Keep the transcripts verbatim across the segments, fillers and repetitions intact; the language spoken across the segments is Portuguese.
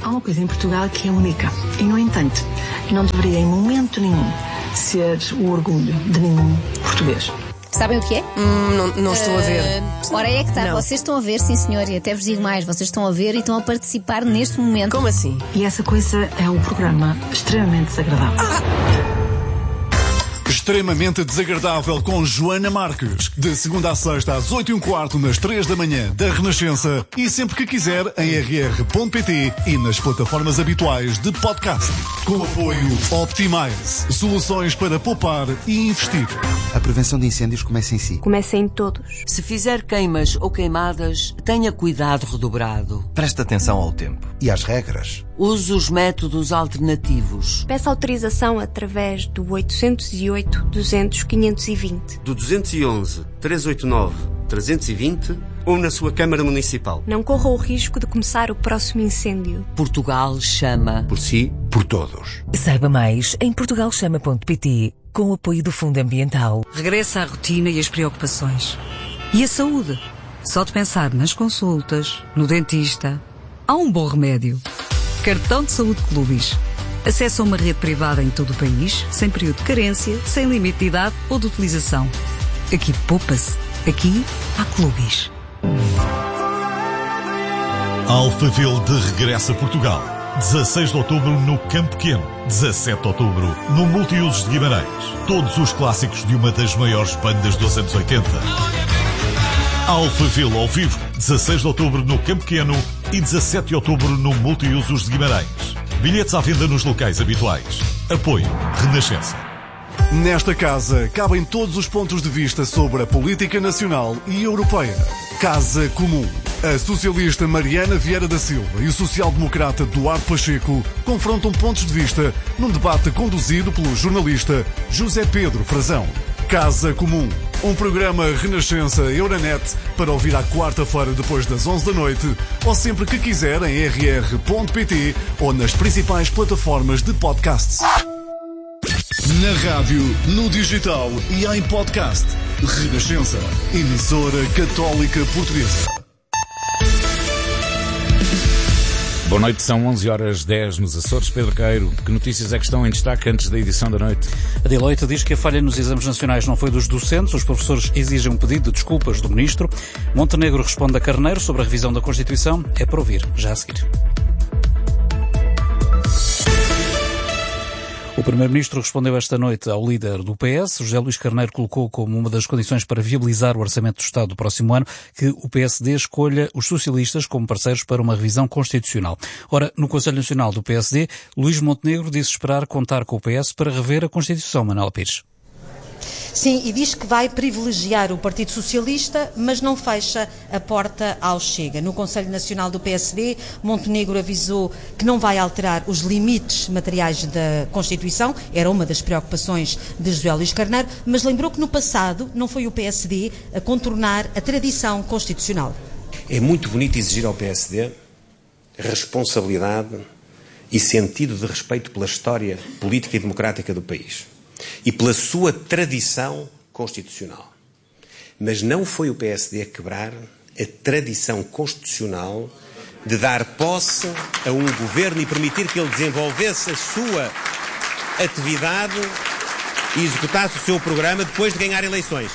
Há uma coisa em Portugal que é única e, no entanto, não deveria em momento nenhum ser o orgulho de nenhum português. Sabem o que é? Hum, não, não estou uh, a ver. Ora, é que está. Não. Vocês estão a ver, sim senhor, e até vos digo mais, vocês estão a ver e estão a participar neste momento. Como assim? E essa coisa é um programa extremamente desagradável. Ah. Extremamente Desagradável com Joana Marques. De segunda a sexta às oito e um quarto nas três da manhã da Renascença e sempre que quiser em r r ponto p t e nas plataformas habituais de podcast. Com apoio Optimize. Soluções para poupar e investir. A prevenção de incêndios começa em si. Começa em todos. Se fizer queimas ou queimadas, tenha cuidado redobrado. Preste atenção ao tempo. E às regras. Use os métodos alternativos. Peça autorização através do oitocentos e oito, duzentos, quinhentos e vinte. Do duzentos e onze, trezentos e oitenta e nove, trezentos e vinte ou na sua Câmara Municipal. Não corra o risco de começar o próximo incêndio. Portugal chama. Por si, por todos. Saiba mais em portugal chama ponto p t com o apoio do Fundo Ambiental. Regressa à rotina e às preocupações. E a saúde? Só de pensar nas consultas, no dentista, há um bom remédio. Cartão de Saúde Clubis. Acesso a uma rede privada em todo o país, sem período de carência, sem limite de idade ou de utilização. Aqui poupa-se. Aqui há Clubis. Alphaville de regresso a Portugal. dezasseis de outubro no Campo Pequeno. dezassete de outubro no Multiusos de Guimarães. Todos os clássicos de uma das maiores bandas dos anos oitenta. Alphaville ao vivo. dezasseis de outubro no Campo Pequeno e dezassete de outubro no Multiusos de Guimarães. Bilhetes à venda nos locais habituais. Apoio Renascença. Nesta casa cabem todos os pontos de vista sobre a política nacional e europeia. Casa Comum. A socialista Mariana Vieira da Silva e o social-democrata Duarte Pacheco confrontam pontos de vista num debate conduzido pelo jornalista José Pedro Frazão. Casa Comum. Um programa Renascença Euronet para ouvir à quarta-feira depois das onze da noite ou sempre que quiser em r r ponto p t ou nas principais plataformas de podcasts. Na rádio, no digital e em podcast. Renascença. Emissora católica portuguesa. Boa noite, são onze horas dez nos Açores. Pedro Queiro, que notícias é que estão em destaque antes da edição da noite? A Deloitte diz que a falha nos exames nacionais não foi dos docentes. Os professores exigem um pedido de desculpas do Ministro. Montenegro responde a Carneiro sobre a revisão da Constituição. É para ouvir, já a seguir. O Primeiro-Ministro respondeu esta noite ao líder do P S. José Luís Carneiro colocou como uma das condições para viabilizar o Orçamento do Estado do próximo ano que o P S D escolha os socialistas como parceiros para uma revisão constitucional. Ora, no Conselho Nacional do P S D, Luís Montenegro disse esperar contar com o P S para rever a Constituição. Manuela Pires. Sim, e diz que vai privilegiar o Partido Socialista, mas não fecha a porta ao Chega. No Conselho Nacional do P S D, Montenegro avisou que não vai alterar os limites materiais da Constituição, era uma das preocupações de José Luís Carneiro, mas lembrou que no passado não foi o P S D a contornar a tradição constitucional. É muito bonito exigir ao P S D responsabilidade e sentido de respeito pela história política e democrática do país e pela sua tradição constitucional. Mas não foi o P S D a quebrar a tradição constitucional de dar posse a um governo e permitir que ele desenvolvesse a sua atividade e executasse o seu programa depois de ganhar eleições.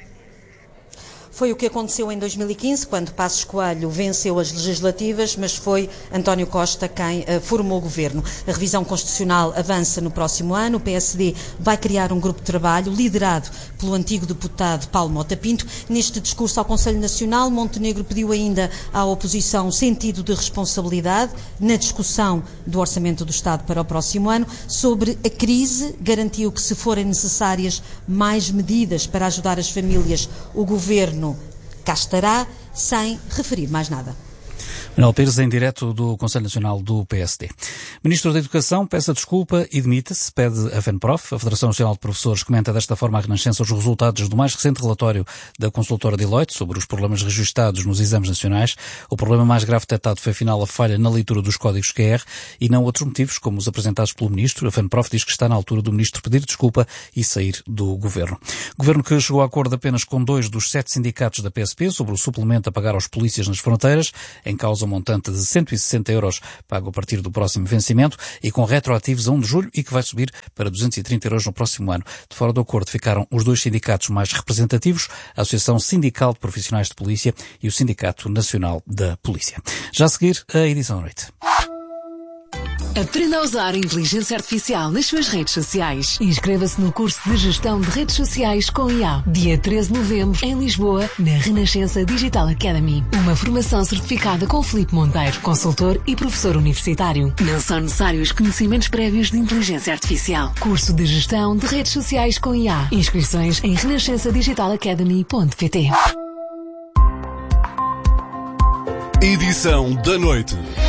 Foi o que aconteceu em dois mil e quinze, quando Passos Coelho venceu as legislativas, mas foi António Costa quem uh, formou o governo. A revisão constitucional avança no próximo ano. O P S D vai criar um grupo de trabalho liderado pelo antigo deputado Paulo Mota Pinto. Neste discurso ao Conselho Nacional, Montenegro pediu ainda à oposição sentido de responsabilidade na discussão do Orçamento do Estado para o próximo ano. Sobre a crise, garantiu que, se forem necessárias mais medidas para ajudar as famílias, o governo cá estará, sem referir mais nada. Manuel Pires, em direto do Conselho Nacional do P S D. Ministro da Educação peça desculpa e demite-se, pede a FENPROF. A Federação Nacional de Professores comenta desta forma à Renascença os resultados do mais recente relatório da consultora Deloitte sobre os problemas registados nos exames nacionais. O problema mais grave detectado foi, afinal, a falha na leitura dos códigos Q R e não outros motivos, como os apresentados pelo Ministro. A FENPROF diz que está na altura do Ministro pedir desculpa e sair do Governo. Governo que chegou a acordo apenas com dois dos sete sindicatos da P S P sobre o suplemento a pagar aos polícias nas fronteiras. Em causa um montante de cento e sessenta euros pago a partir do próximo vencimento e com retroativos a um de julho e que vai subir para duzentos e trinta euros no próximo ano. De fora do acordo ficaram os dois sindicatos mais representativos, a Associação Sindical de Profissionais de Polícia e o Sindicato Nacional da Polícia. Já a seguir, a edição da noite. Aprenda a usar a inteligência artificial nas suas redes sociais. Inscreva-se no curso de Gestão de Redes Sociais com I A. Dia treze de novembro, em Lisboa, na Renascença Digital Academy. Uma formação certificada com Filipe Monteiro, consultor e professor universitário. Não são necessários conhecimentos prévios de inteligência artificial. Curso de Gestão de Redes Sociais com I A. Inscrições em renascença digital academy ponto pt. Edição da noite.